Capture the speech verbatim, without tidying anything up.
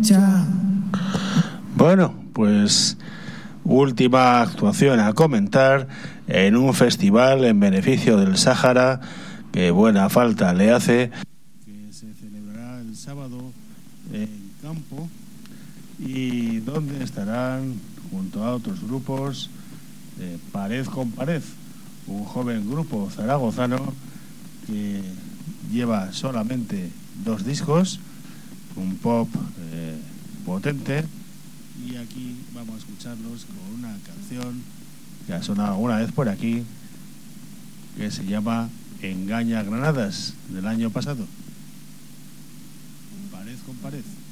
fecha. Bueno, pues última actuación a comentar en un festival en beneficio del Sáhara, que buena falta le hace, que se celebrará el sábado en Campo y donde estarán junto a otros grupos eh, Pared con Pared, un joven grupo zaragozano que lleva solamente dos discos, un pop eh, potente, y aquí vamos a escucharlos con una canción que ha sonado alguna vez por aquí, que se llama Engaña Granadas, del año pasado. Pared con Pared.